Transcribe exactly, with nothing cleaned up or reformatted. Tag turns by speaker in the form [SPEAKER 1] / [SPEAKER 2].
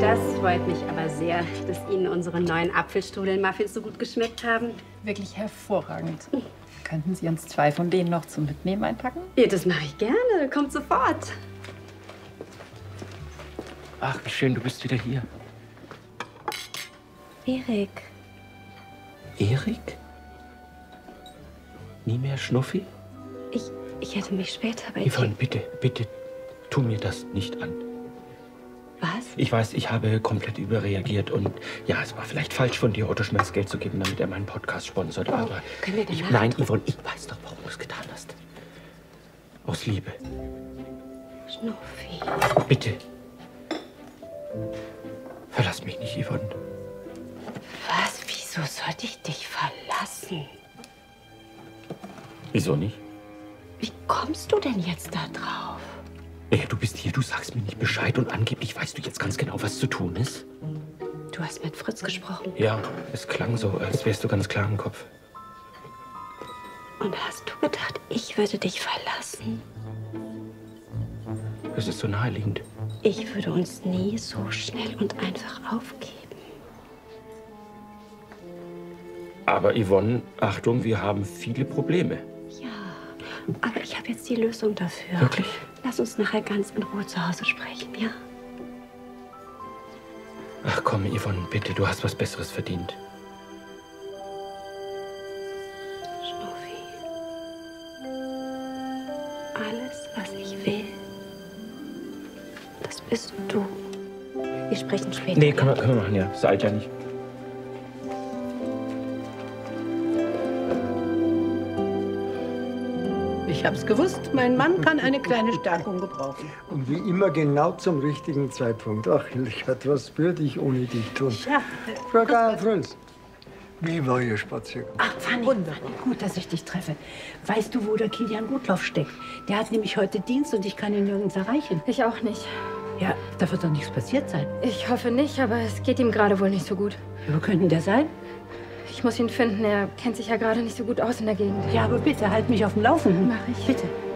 [SPEAKER 1] Das freut mich aber sehr, dass Ihnen unsere neuen Apfelstrudel-Muffins so gut geschmeckt haben.
[SPEAKER 2] Wirklich hervorragend. Könnten Sie uns zwei von denen noch zum Mitnehmen einpacken?
[SPEAKER 1] Ja, das mache ich gerne. Kommt sofort.
[SPEAKER 3] Ach, wie schön, du bist wieder hier.
[SPEAKER 1] Erik.
[SPEAKER 3] Erik? Nie mehr Schnuffi?
[SPEAKER 1] Ich, ich hätte mich später bei
[SPEAKER 3] Yvonne, bitte, bitte, tu mir das nicht an.
[SPEAKER 1] Was?
[SPEAKER 3] Ich weiß, ich habe komplett überreagiert und ja, es war vielleicht falsch von dir, Otto Schmerz Geld zu geben, damit er meinen Podcast sponsert.
[SPEAKER 1] Oh,
[SPEAKER 3] aber
[SPEAKER 1] können wir
[SPEAKER 3] ich,
[SPEAKER 1] danach
[SPEAKER 3] nein,
[SPEAKER 1] drüber-
[SPEAKER 3] Yvonne, ich weiß doch, warum du es getan hast. Aus Liebe.
[SPEAKER 1] Schnuffi.
[SPEAKER 3] Bitte. Verlass mich nicht, Yvonne.
[SPEAKER 1] Was? Wieso sollte ich dich verlassen?
[SPEAKER 3] Wieso nicht?
[SPEAKER 1] Wie kommst du denn jetzt da drauf?
[SPEAKER 3] Ey, du bist hier, du sagst mir nicht Bescheid und angeblich weißt du jetzt ganz genau, was zu tun ist.
[SPEAKER 1] Du hast mit Fritz gesprochen.
[SPEAKER 3] Ja, es klang so, als wärst du ganz klar im Kopf.
[SPEAKER 1] Und hast du gedacht, ich würde dich verlassen?
[SPEAKER 3] Das ist so naheliegend.
[SPEAKER 1] Ich würde uns nie so schnell und einfach aufgeben.
[SPEAKER 3] Aber Yvonne, Achtung, wir haben viele Probleme.
[SPEAKER 1] Ja, aber ich habe jetzt die Lösung dafür.
[SPEAKER 3] Wirklich?
[SPEAKER 1] Lass uns nachher ganz in Ruhe zu Hause sprechen, ja?
[SPEAKER 3] Ach komm, Yvonne, bitte, du hast was Besseres verdient.
[SPEAKER 1] Schnuffi. Alles, was ich will, das bist du. Wir sprechen später.
[SPEAKER 3] Nee, können wir, können wir machen, ja. Das eilt ja nicht.
[SPEAKER 4] Ich hab's gewusst, mein Mann kann eine kleine Stärkung gebrauchen.
[SPEAKER 5] Und wie immer genau zum richtigen Zeitpunkt. Ach, Hildegard, was würde ich ohne dich tun?
[SPEAKER 4] Ja,
[SPEAKER 5] Frau Geier-Fröns, wie war Ihr Spaziergang?
[SPEAKER 4] Ach, Fanny, Fanny, gut, dass ich dich treffe. Weißt du, wo der Kilian Gutlauf steckt? Der hat nämlich heute Dienst und ich kann ihn nirgends erreichen.
[SPEAKER 6] Ich auch nicht.
[SPEAKER 4] Ja, da wird doch nichts passiert sein.
[SPEAKER 6] Ich hoffe nicht, aber es geht ihm gerade wohl nicht so gut.
[SPEAKER 4] Ja, wo könnte der sein?
[SPEAKER 6] Ich muss ihn finden. Er kennt sich ja gerade nicht so gut aus in der Gegend.
[SPEAKER 4] Ja, aber bitte, halt mich auf dem Laufenden.
[SPEAKER 6] Mach ich.
[SPEAKER 4] Bitte.